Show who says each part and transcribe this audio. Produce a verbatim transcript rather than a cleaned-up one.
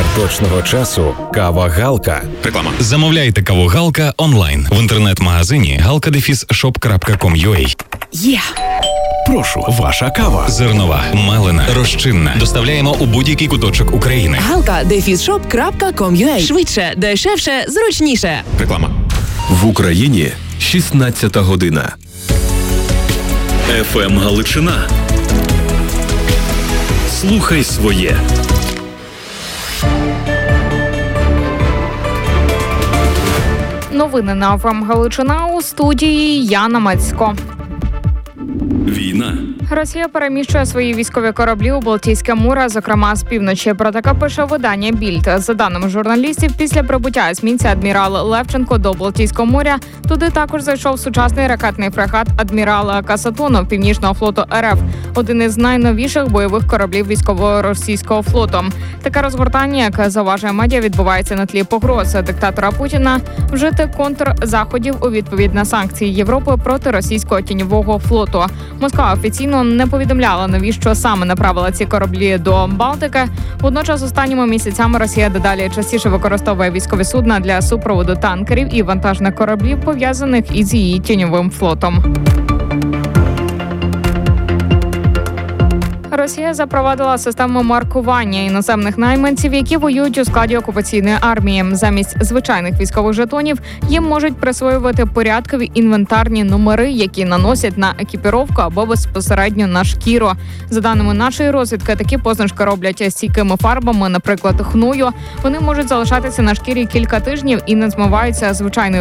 Speaker 1: Лідер точного часу – кава Галка.
Speaker 2: Реклама. Замовляйте каву Галка онлайн в інтернет-магазині галка дефіс шоп крапка ком крапка ю а.
Speaker 1: Є! Прошу, ваша кава.
Speaker 2: Зернова, мелена, розчинна. Доставляємо у будь-який куточок України.
Speaker 3: галка дефіс шоп крапка ком крапка ю а. Швидше, дешевше, зручніше.
Speaker 2: Реклама.
Speaker 1: В Україні шістнадцята година.
Speaker 4: еф ем Галичина. Слухай своє.
Speaker 5: Новини на еф ем Галичина, у студії Яна Мацько.
Speaker 4: Війна.
Speaker 5: Росія переміщує свої військові кораблі у Балтійське море, зокрема з півночі. Про таке пише видання «Більд». За даними журналістів, після прибуття есмінця «Адмірал Левченко» до Балтійського моря, туди також зайшов сучасний ракетний фрегат «Адмірала Касатонов» Північного флоту ер еф, один із найновіших бойових кораблів військового російського флоту. Таке розгортання, як заважає медіа, відбувається на тлі погроз диктатора Путіна вжити контрзаходів у відповідь на санкції Європи проти російського тіньового флоту. Москва офіційно не повідомляла, навіщо саме направила ці кораблі до Балтики. Водночас останніми місяцями Росія дедалі частіше використовує військові судна для супроводу танкерів і вантажних кораблів, пов'язаних із її тіньовим флотом. Росія запровадила систему маркування іноземних найманців, які воюють у складі окупаційної армії. Замість звичайних військових жетонів їм можуть присвоювати порядкові інвентарні номери, які наносять на екіпіровку або безпосередньо на шкіру. За даними нашої розвідки, такі позначки роблять стійкими фарбами, наприклад, хною. Вони можуть залишатися на шкірі кілька тижнів і не змиваються звичайною